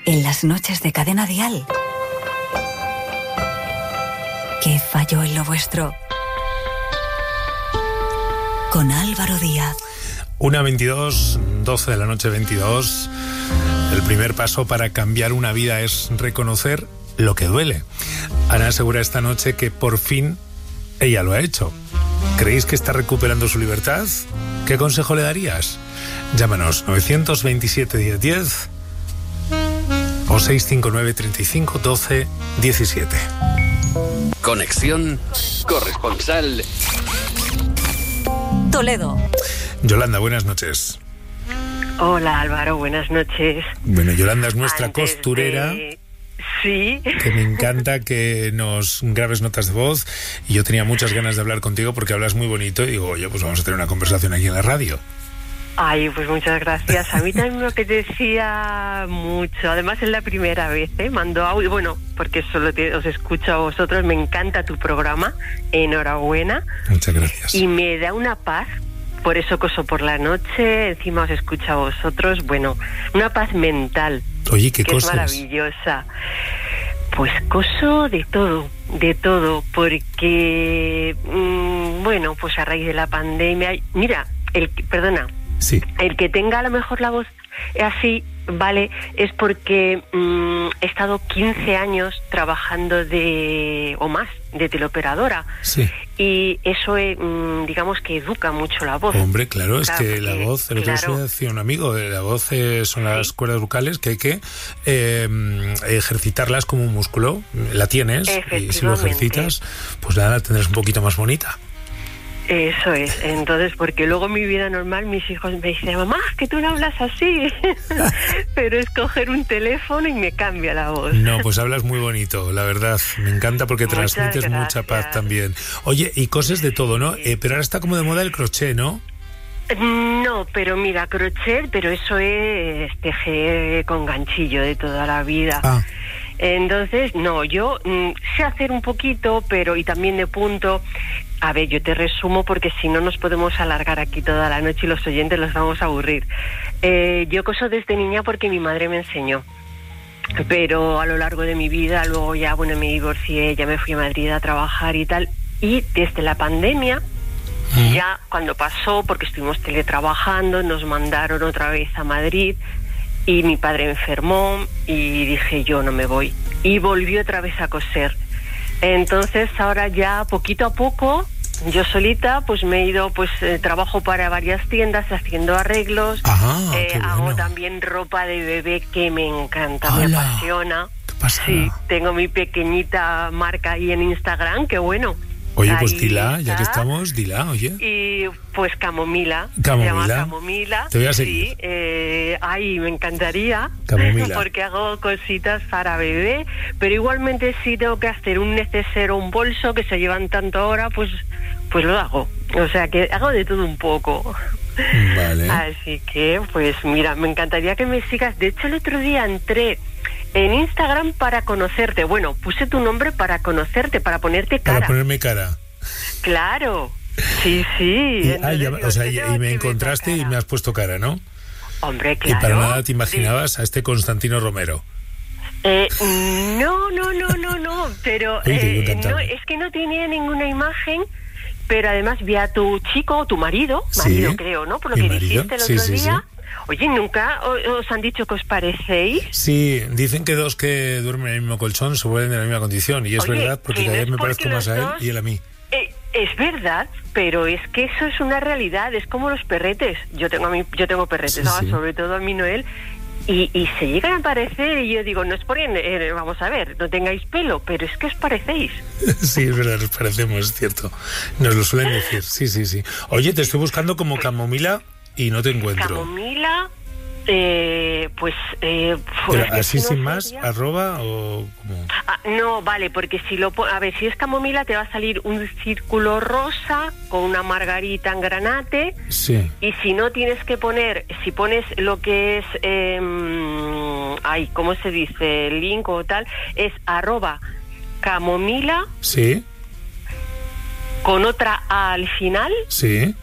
en las noches de Cadena Dial. ¿Qué falló en lo vuestro? Con Álvaro Díaz. 1:22, 12 de la noche 22. El primer paso para cambiar una vida es reconocer lo que duele. Ana asegura esta noche que por fin ella lo ha hecho. ¿Creéis que está recuperando su libertad? ¿Qué consejo le darías? Llámanos 927 1010 o 659 35 12 17. Conexión corresponsal Toledo. Yolanda, buenas noches. Hola Álvaro, buenas noches. Bueno, Yolanda es nuestra costurera. Sí. Que me encanta que nos grabes notas de voz, y yo tenía muchas ganas de hablar contigo porque hablas muy bonito y digo, oye, pues vamos a tener una conversación aquí en la radio. Ay, pues muchas gracias. A mí también me apetecía mucho. Además es la primera vez, mando audio, bueno, porque solo os escucho a vosotros. Me encanta tu programa. Enhorabuena. Muchas gracias. Y me da una paz. Por eso coso por la noche, encima os escucho a vosotros. Bueno, una paz mental. Oye, ¿qué cosas? Es maravillosa. Pues coso de todo, porque, bueno, pues a raíz de la pandemia, mira, sí, el que tenga a lo mejor la voz así, vale, es porque he estado 15 años trabajando o más de teleoperadora. Sí. Y eso, digamos que educa mucho la voz. Hombre, claro, es que la voz, el otro día decía un amigo, la voz son las cuerdas vocales que hay que ejercitarlas como un músculo. La tienes, y si lo ejercitas, pues la tendrás un poquito más bonita. Eso es, entonces, porque luego en mi vida normal mis hijos me dicen, mamá, que tú no hablas así, pero es coger un teléfono y me cambia la voz. No, pues hablas muy bonito, la verdad, me encanta porque transmites mucha paz también. Oye, y cosas de todo, ¿no? Pero ahora está como de moda el crochet, ¿no? No, pero mira, crochet, pero eso es tejer con ganchillo de toda la vida. Entonces, no, yo sé hacer un poquito, pero y también de punto. A ver, yo te resumo porque si no nos podemos alargar aquí toda la noche y los oyentes los vamos a aburrir. Yo coso desde niña porque mi madre me enseñó. Pero a lo largo de mi vida, luego ya, bueno, me divorcié, ya me fui a Madrid a trabajar y tal. Y desde la pandemia, ya cuando pasó, porque estuvimos teletrabajando, nos mandaron otra vez a Madrid y mi padre enfermó y dije, yo no me voy. Y volví otra vez a coser. Entonces ahora ya poquito a poco, yo solita pues me he ido, pues trabajo para varias tiendas haciendo arreglos. Hago también ropa de bebé que me encanta, me apasiona. ¿Qué pasa? Sí, tengo mi pequeñita marca ahí en Instagram, que bueno. Oye, pues dila, ya que estamos, dila, oye. Y pues Camomila. Camomila. Se llama Camomila. Te voy a seguir. Sí, me encantaría. Camomila. Porque hago cositas para bebé, pero igualmente si tengo que hacer un neceser o un bolso que se llevan tanto ahora, pues lo hago. O sea, que hago de todo un poco. Vale. Así que, pues mira, me encantaría que me sigas. De hecho, el otro día entré en Instagram para conocerte. Bueno, puse tu nombre para conocerte, para ponerte cara. Para ponerme cara. Claro. Sí. Y me encontraste y me has puesto cara, ¿no? Hombre, claro. Y para nada te imaginabas a este Constantino Romero. No. Pero no, es que no tenía ninguna imagen. Pero además vi a tu chico, tu marido, creo, ¿no? Por lo que dijiste el otro día. Sí. Oye, ¿nunca os han dicho que os parecéis? Sí, dicen que dos que duermen en el mismo colchón se vuelven de la misma condición. Y es verdad, porque cada vez me parezco más a él y él a mí. Es verdad, pero es que eso es una realidad. Es como los perretes. Yo tengo perretes, sí. Sobre todo a mi Noel. Y se llegan a parecer y yo digo, no es por vamos a ver, no tengáis pelo, pero es que os parecéis. Sí, es verdad, nos parecemos, es cierto. Nos lo suelen decir, sí. Oye, te estoy buscando como Camomila y no te encuentro. Camomila, pero así sin más, arroba o como... no, vale, porque si si es Camomila te va a salir un círculo rosa con una margarita en granate. Sí. Y si no tienes que poner, si pones lo que es, ¿cómo se dice? Link o tal, es @Camomila. Sí. Con otra A al final. Sí.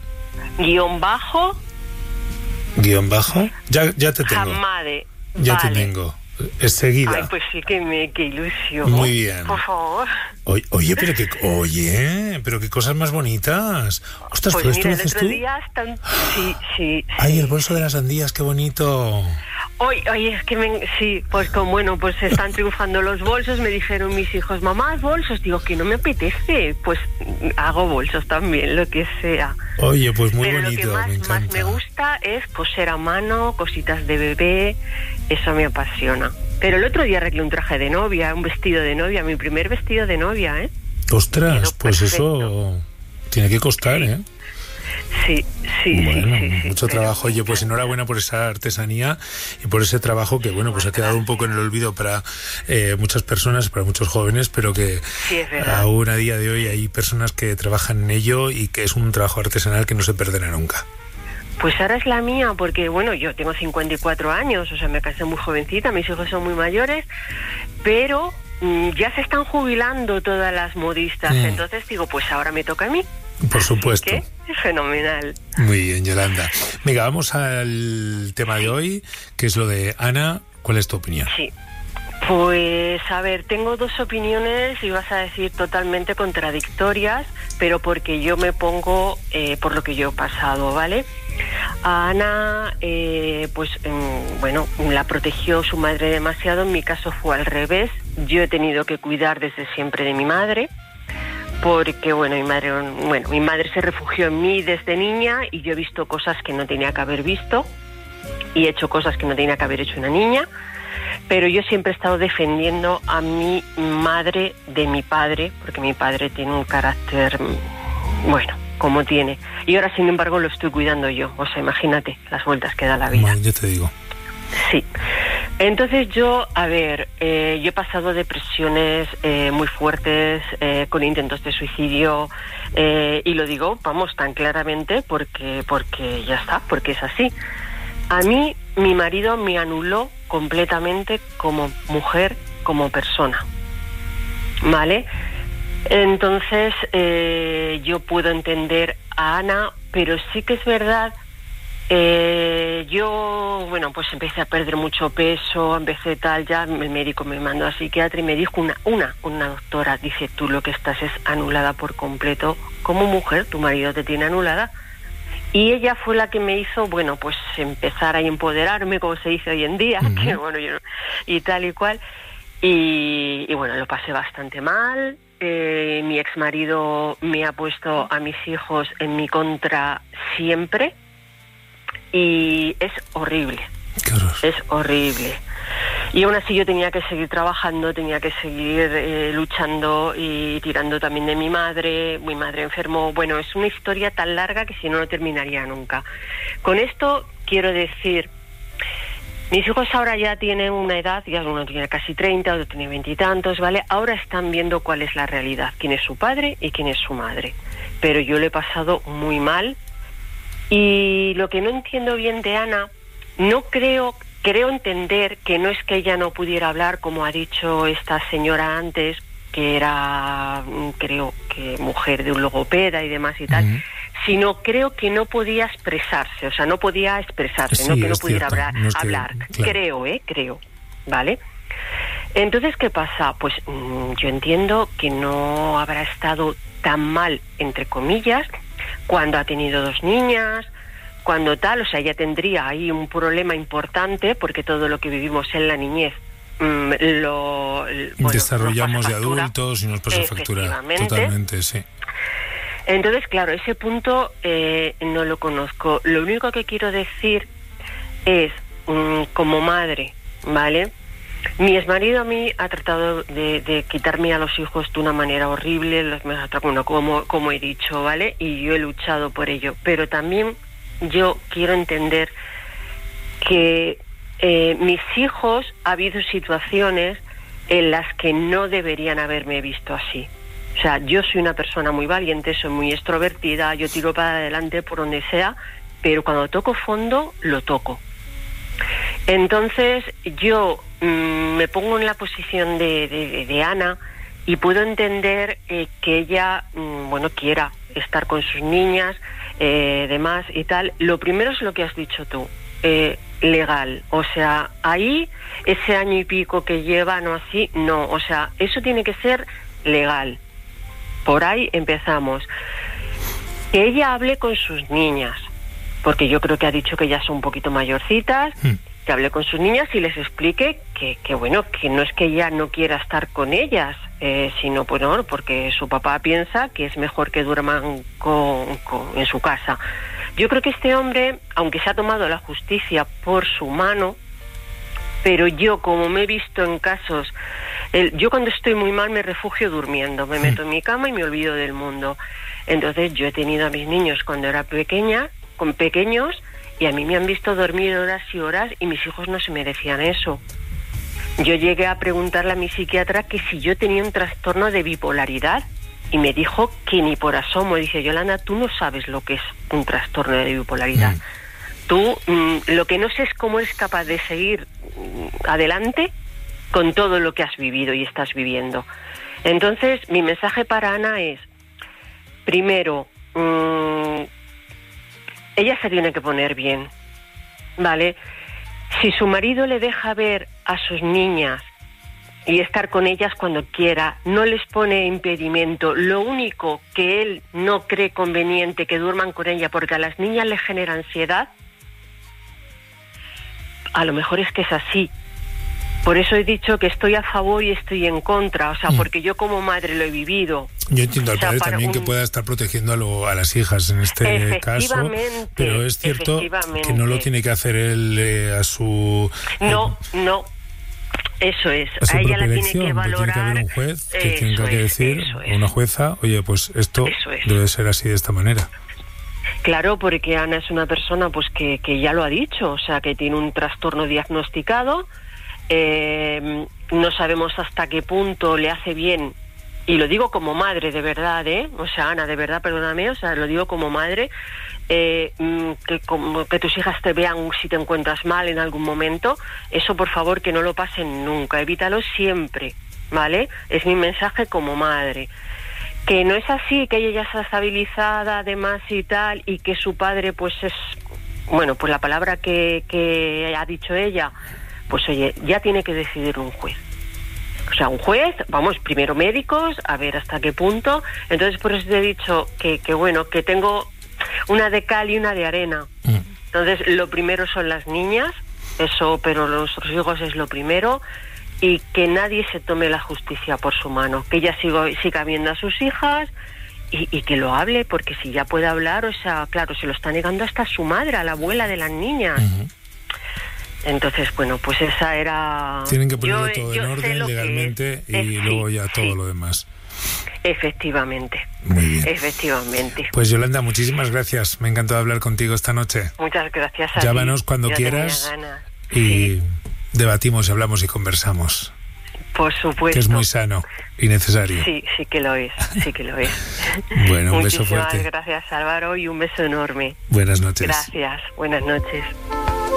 _. Ya te tengo. Hamade. Ya te tengo. es seguida. Ay, pues sí, qué ilusión. Muy bien. Por favor. Oye, pero qué cosas más bonitas. Ostras, Pues ¿pero mira, esto lo haces tú? Día están... Sí. Ay, el bolso de las sandías, qué bonito. Oye, es que sí, pues pues están triunfando los bolsos, me dijeron mis hijos, mamá, bolsos, digo que no me apetece, pues hago bolsos también, lo que sea. Oye, pues muy Pero bonito, lo que me encanta. más me gusta es coser a mano, cositas de bebé, eso me apasiona. Pero el otro día arreglé un traje de novia, un vestido de novia, mi primer vestido de novia, ¿eh? Ostras, pues perfecto. Eso tiene que costar, ¿eh? Sí. Bueno, sí, mucho trabajo. Oye, pues enhorabuena por esa artesanía y por ese trabajo que, pues ha quedado un poco en el olvido para muchas personas, para muchos jóvenes, pero que sí, es verdad. aún a día de hoy hay personas que trabajan en ello y que es un trabajo artesanal que no se perderá nunca. Pues ahora es la mía, porque yo tengo 54 años, o sea, me casé muy jovencita, mis hijos son muy mayores, pero ya se están jubilando todas las modistas, entonces digo, pues ahora me toca a mí. Por supuesto. ¿Qué? Fenomenal. Muy bien, Yolanda. Venga, vamos al tema de hoy, que es lo de Ana. ¿Cuál es tu opinión? Sí. Pues, a ver, tengo dos opiniones y vas a decir totalmente contradictorias, pero porque yo me pongo por lo que yo he pasado, ¿vale? A Ana, la protegió su madre demasiado. En mi caso fue al revés. Yo he tenido que cuidar desde siempre de mi madre, porque mi madre se refugió en mí desde niña y yo he visto cosas que no tenía que haber visto y he hecho cosas que no tenía que haber hecho una niña, pero yo siempre he estado defendiendo a mi madre de mi padre, porque mi padre tiene un carácter, como tiene, y ahora sin embargo lo estoy cuidando yo. O sea, imagínate las vueltas que da la vida. Bueno, yo te digo. Sí. Entonces yo he pasado depresiones muy fuertes, con intentos de suicidio, y lo digo, tan claramente porque ya está, porque es así. A mí, mi marido me anuló completamente como mujer, como persona, ¿vale? Entonces yo puedo entender a Ana, pero sí que es verdad. Yo empecé a perder mucho peso, empecé ya el médico me mandó a psiquiatra y me dijo una doctora, dice, tú lo que estás es anulada por completo como mujer, tu marido te tiene anulada. Y ella fue la que me hizo, empezar a empoderarme, como se dice hoy en día, y tal y cual, y lo pasé bastante mal. Mi exmarido me ha puesto a mis hijos en mi contra siempre. Y es horrible. Qué horror. Es horrible. Y aún así yo tenía que seguir trabajando, tenía que seguir luchando y tirando también de mi madre enfermó. Bueno, es una historia tan larga que si no terminaría nunca. Con esto quiero decir, mis hijos ahora ya tienen una edad, ya uno tiene casi 30, otro tiene 20 y tantos, ¿vale? Ahora están viendo cuál es la realidad, quién es su padre y quién es su madre. Pero yo lo he pasado muy mal. Y lo que no entiendo bien de Ana, creo entender que no es que ella no pudiera hablar, como ha dicho esta señora antes, que era, creo que mujer de un logopeda y demás y tal, sino creo que no podía expresarse, no podía expresarse, sí, que no pudiera cierto. hablar. Claro. Creo, ¿vale? Entonces, ¿qué pasa? Pues yo entiendo que no habrá estado tan mal, entre comillas, cuando ha tenido 2 niñas, cuando tal, ella tendría ahí un problema importante, porque todo lo que vivimos en la niñez desarrollamos de adultos y nos pasa factura. Totalmente, sí. Entonces, claro, ese punto no lo conozco. Lo único que quiero decir es, como madre, ¿vale? Mi exmarido a mí ha tratado de quitarme a los hijos de una manera horrible, como he dicho, ¿vale? Y yo he luchado por ello. Pero también yo quiero entender que mis hijos, ha habido situaciones en las que no deberían haberme visto así. O sea, yo soy una persona muy valiente, soy muy extrovertida, yo tiro para adelante por donde sea, pero cuando toco fondo, lo toco. Entonces yo me pongo en la posición de Ana y puedo entender que ella quiera estar con sus niñas, demás y tal. Lo primero es lo que has dicho tú, legal. O sea, ahí, ese año y pico que llevan o así, no. O sea, eso tiene que ser legal. Por ahí empezamos. Que ella hable con sus niñas, porque yo creo que ha dicho que ya son un poquito mayorcitas, que hable con sus niñas y les explique que bueno, que no es que ella no quiera estar con ellas, sino bueno, porque su papá piensa que es mejor que duerman en su casa. Yo creo que este hombre, aunque se ha tomado la justicia por su mano, pero yo, como me he visto en casos, yo cuando estoy muy mal me refugio durmiendo, me meto en mi cama y me olvido del mundo. Entonces yo he tenido a mis niños cuando era pequeños, y a mí me han visto dormir horas y horas y mis hijos no se merecían eso. Yo llegué a preguntarle a mi psiquiatra que si yo tenía un trastorno de bipolaridad y me dijo que ni por asomo. Dice, Yolanda, tú no sabes lo que es un trastorno de bipolaridad. Tú lo que no sé es cómo eres capaz de seguir adelante con todo lo que has vivido y estás viviendo. Entonces, mi mensaje para Ana es, primero, ella se tiene que poner bien, ¿vale? Si su marido le deja ver a sus niñas y estar con ellas cuando quiera, no les pone impedimento, lo único que él no cree conveniente que duerman con ella porque a las niñas les genera ansiedad, a lo mejor es que es así. Por eso he dicho que estoy a favor y estoy en contra, o sea, porque yo como madre lo he vivido. Yo entiendo al padre también que pueda estar protegiendo a las hijas en este caso, pero es cierto que no lo tiene que hacer él a su... No, eso es. A ella la tiene que valorar. Tiene que haber un juez que tenga que decir, una jueza, oye, pues esto debe ser así de esta manera. Claro, porque Ana es una persona pues que ya lo ha dicho, o sea, que tiene un trastorno diagnosticado. No sabemos hasta qué punto le hace bien, y lo digo como madre de verdad, o sea, Ana, de verdad, perdóname, o sea, lo digo como madre, que tus hijas te vean si te encuentras mal en algún momento, eso por favor que no lo pasen nunca, evítalo siempre, ¿vale? Es mi mensaje como madre. Que no es así, que ella ya está estabilizada además y tal, y que su padre pues es, bueno, pues la palabra que ha dicho ella, pues oye, ya tiene que decidir un juez. O sea, un juez, vamos, primero médicos, a ver hasta qué punto. Entonces, por eso te he dicho que bueno, que tengo una de cal y una de arena. Entonces, lo primero son las niñas, eso, pero nuestros hijos es lo primero, y que nadie se tome la justicia por su mano, que ella siga viendo a sus hijas y que lo hable, porque si ya puede hablar, o sea, claro, se lo está negando hasta su madre, a la abuela de las niñas. Entonces, bueno, pues esa era... Tienen que ponerlo todo en orden legalmente y luego ya todo lo demás. Efectivamente. Muy bien. Efectivamente. Pues Yolanda, muchísimas gracias. Me ha encantado hablar contigo esta noche. Muchas gracias a ti. Llámanos cuando quieras y debatimos, hablamos y conversamos. Por supuesto. Que es muy sano y necesario. Sí, sí que lo es, sí que lo es. Bueno, un beso fuerte. Muchísimas gracias, Álvaro, y un beso enorme. Buenas noches. Gracias, buenas noches.